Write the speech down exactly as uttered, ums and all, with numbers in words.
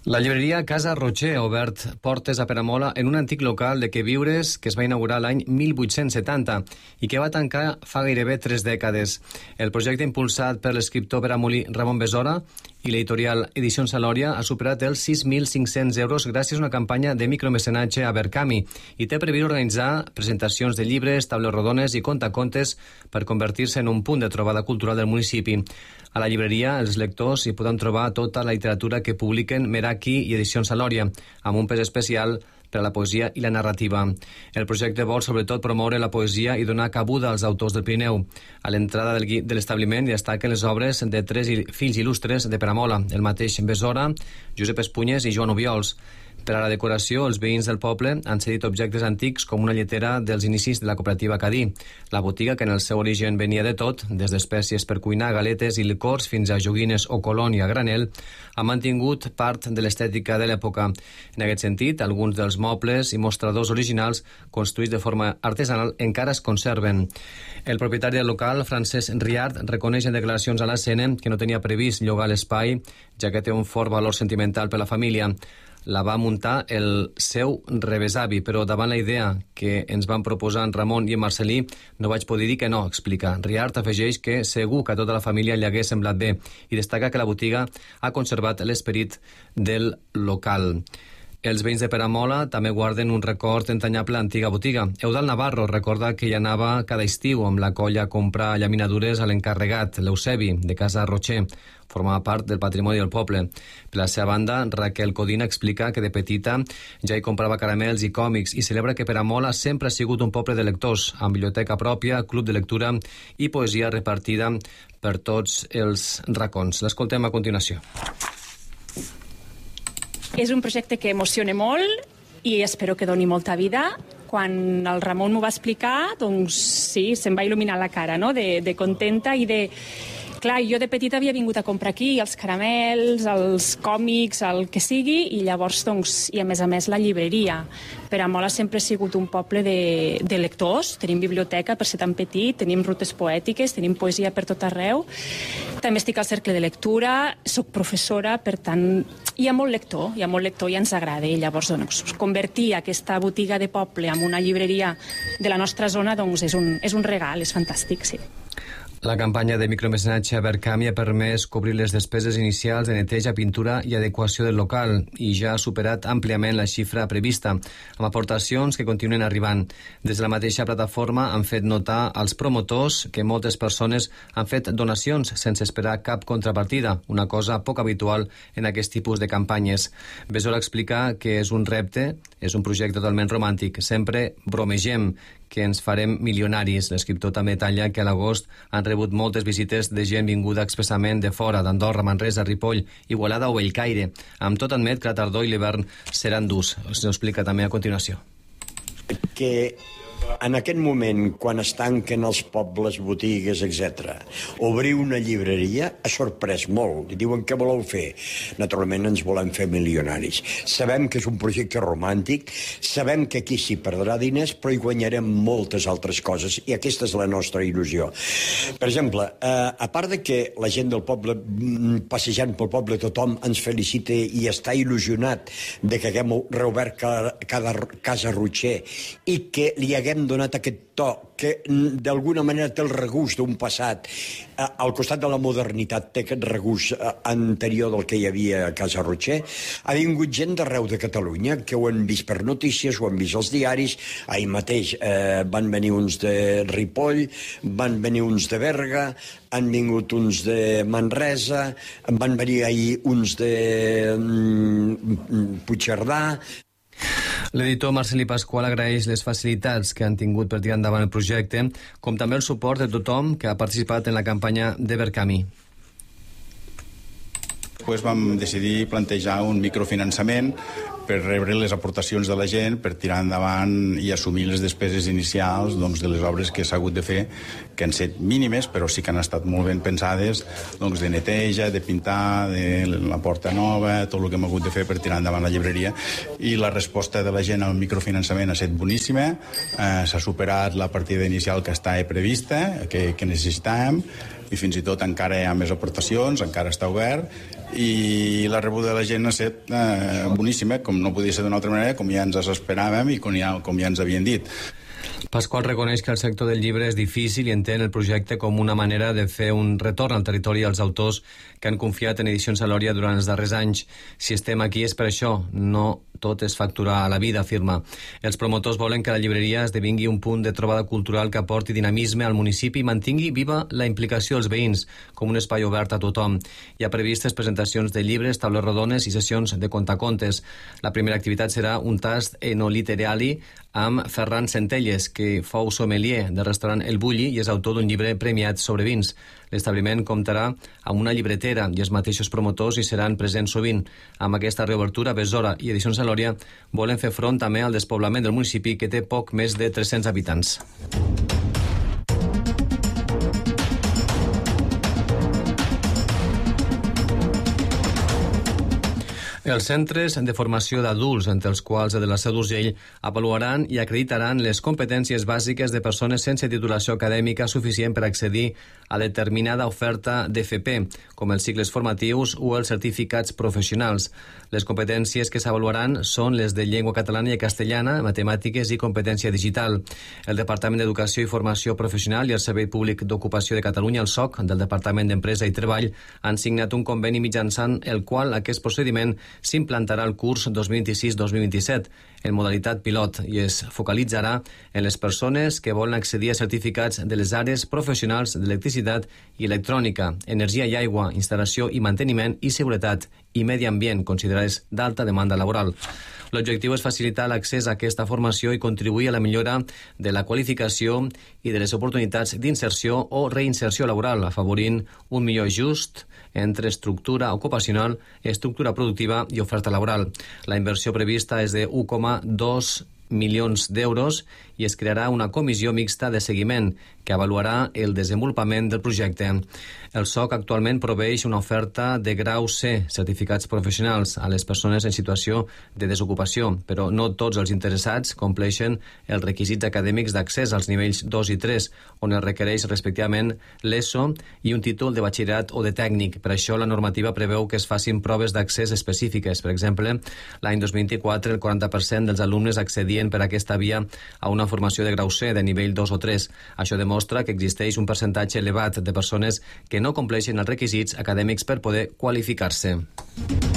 La llibreria Casa Rocher ha obert portes a Peramola en un antic local de queviures que es va inaugurar l'any mil vuit-cents setanta i que va tancar fa gairebé tres dècades. El projecte impulsat per l'escriptor peramolí Ramon Besora i l'editorial Edicions Salòria ha superat els sis mil cinc-cents euros gràcies a una campanya de micromecenatge a Verkami i té previst organitzar presentacions de llibres, taules rodones i contacontes per convertir-se en un punt de trobada cultural del municipi. A la llibreria, els lectors hi poden trobar tota la literatura que publiquen Meraki i Edicions Salòria, amb un pes especial per a la poesia i la narrativa. El projecte vol sobretot promoure la poesia i donar cabuda als autors del Pirineu. A l'entrada del de l'establiment hi destaquen les obres de tres fills il·lustres de Peramola, el mateix Besora, Josep Espunyes i Joan Obiols. Per a la decoració, els veïns del poble han cedit objectes antics com una lletera dels inicis de la cooperativa Cadí. La botiga, que en el seu origen venia de tot, des d'espècies per cuinar, galetes i licors fins a joguines o colònia a granel, ha mantingut part de l'estètica de l'època. En aquest sentit, alguns dels mobles i mostradors originals construïts de forma artesanal encara es conserven. El propietari del local, Francesc Riart, reconeix en declaracions a la C N que no tenia previst llogar l'espai, ja que té un fort valor sentimental per la família. La va muntar el seu rebesavi, però davant la idea que ens van proposar en Ramon i en Marcelí no vaig poder dir que no, explica. Riart afegeix que segur que a tota la família li hagués semblat bé i destaca que la botiga ha conservat l'esperit del local. Els veïns de Peramola també guarden un record entanyable a l'antiga botiga. Eudal Navarro recorda que hi anava cada estiu amb la colla a comprar llaminadures a l'encarregat, l'Eusebi, de Casa Rocher. Formava part del patrimoni del poble. Per la seva banda, Raquel Codina explica que de petita ja hi comprava caramels i còmics i celebra que Peramola sempre ha sigut un poble de lectors, amb biblioteca pròpia, club de lectura i poesia repartida per tots els racons. L'escoltem a continuació. És un projecte que emociona molt i espero que doni molta vida. Quan el Ramon m'ho va explicar, doncs sí, se'm va il·luminar la cara, no?, de, de contenta i de... Clar, jo de petita havia vingut a comprar aquí els caramels, els còmics, el que sigui, i llavors, doncs, i a més a més la llibreria. Peramola sempre ha sigut un poble de, de lectors, tenim biblioteca per ser tan petit, tenim rutes poètiques, tenim poesia per tot arreu. També estic al cercle de lectura, soc professora, per tant, hi ha molt lector, hi ha molt lector i ens agrada. I llavors, doncs, convertir aquesta botiga de poble en una llibreria de la nostra zona, doncs, és un, és un regal, és fantàstic, sí. La campanya de micromecenatge a Verkami ha permès cobrir les despeses inicials de neteja, pintura i adequació del local i ja ha superat àmpliament la xifra prevista, amb aportacions que continuen arribant. Des de la mateixa plataforma han fet notar als promotors que moltes persones han fet donacions sense esperar cap contrapartida, una cosa poc habitual en aquest tipus de campanyes. Besora explica que és un repte, és un projecte totalment romàntic. Sempre bromegem que ens farem milionaris. L'escriptor també detalla que a l'agost han rebut moltes visites de gent vinguda expressament de fora, d'Andorra, Manresa, Ripoll, Igualada o Bellcaire. Amb tot admet que la tardor i l'hivern seran durs. S'ho explica també a continuació. Que en aquest moment, quan es tanquen els pobles, botigues, etcètera, obrir una llibreria ha sorprès molt. I diuen, què voleu fer? Naturalment ens volem fer milionaris. Sabem que és un projecte romàntic, sabem que aquí s'hi perdrà diners, però hi guanyarem moltes altres coses, i aquesta és la nostra il·lusió. Per exemple, eh, a part de que la gent del poble, passejant pel poble, tothom ens felicita i està il·lusionat de que haguem reobert cada, cada Casa Rocher i que li haguem donat aquest to que d'alguna manera té el regust d'un passat, eh, al costat de la modernitat té aquest regust eh, anterior del que hi havia a Casa Rocher. Ha vingut gent d'arreu de Catalunya que ho han vist per notícies, ho han vist als diaris. Ahir mateix eh, van venir uns de Ripoll, van venir uns de Berga, han vingut uns de Manresa, van venir ahir uns de mm, Puigcerdà. L'editor Marcelí Pasqual agraeix les facilitats que han tingut per tirar endavant el projecte, com també el suport de tothom que ha participat en la campanya de Verkami. Després vam decidir plantejar un microfinançament per rebre les aportacions de la gent, per tirar endavant i assumir les despeses inicials, doncs, de les obres que s'ha hagut de fer, que han estat mínimes, però sí que han estat molt ben pensades, doncs, de neteja, de pintar, de la porta nova, tot el que hem hagut de fer per tirar endavant la llibreria. I la resposta de la gent al microfinançament ha estat boníssima, eh, s'ha superat la partida inicial que estava prevista, que, que necessitàvem, i fins i tot encara hi ha més aportacions, encara està obert, i la rebuda de la gent ha estat eh, boníssima, com no podia ser d'una altra manera, com ja ens esperàvem i com ja, com ja ens havien dit. Pasqual reconeix que el sector del llibre és difícil i entén el projecte com una manera de fer un retorn al territori als autors que han confiat en Edicions Alòria durant els darrers anys. Si estem aquí és per això, no tot és facturar a la vida, afirma. Els promotors volen que la llibreria esdevingui un punt de trobada cultural que aporti dinamisme al municipi i mantingui viva la implicació dels veïns com un espai obert a tothom. Hi ha previstes presentacions de llibres, taules rodones i sessions de contacontes. La primera activitat serà un tast enoliterari amb Ferran Centelles, que fou sommelier del restaurant El Bulli i és autor d'un llibre premiat sobre vins. L'establiment comptarà amb una llibretera i els mateixos promotors hi seran presents sovint. Amb aquesta reobertura, Besora i Edicions Alòria volen fer front també al despoblament del municipi, que té poc més de tres-cents habitants. Els centres de formació d'adults, entre els quals el de la Seu d'Urgell, avaluaran i acreditaran les competències bàsiques de persones sense titulació acadèmica suficient per accedir a determinada oferta d'F P, com els cicles formatius o els certificats professionals. Les competències que s'avaluaran són les de llengua catalana i castellana, matemàtiques i competència digital. El Departament d'Educació i Formació Professional i el Servei Públic d'Ocupació de Catalunya, el S O C, del Departament d'Empresa i Treball, han signat un conveni mitjançant el qual aquest procediment s'implantarà el curs dos mil vint-i-sis dos mil vint-i-set en modalitat pilot i es focalitzarà en les persones que volen accedir a certificats de les àrees professionals d'electricitat i electrònica, energia i aigua, instal·lació i manteniment i seguretat i medi ambient, considerades d'alta demanda laboral. L'objectiu és facilitar l'accés a aquesta formació i contribuir a la millora de la qualificació i de les oportunitats d'inserció o reinserció laboral, afavorint un millor ajust entre estructura ocupacional, estructura productiva i oferta laboral. La inversió prevista és de u coma dos milions d'euros i es crearà una comissió mixta de seguiment que avaluarà el desenvolupament del projecte. El S O C actualment proveeix una oferta de grau C, certificats professionals, a les persones en situació de desocupació, però no tots els interessats compleixen els requisits acadèmics d'accés als nivells dos i tres, on es requereix respectivament l'ESO i un títol de batxillerat o de tècnic. Per això la normativa preveu que es facin proves d'accés específiques. Per exemple, l'any dos mil vint-i-quatre el quaranta per cent dels alumnes accedien per aquesta via a una formació de grau C de nivell dos o tres. Això demostra que existeix un percentatge elevat de persones que no compleixen els requisits acadèmics per poder qualificar-se.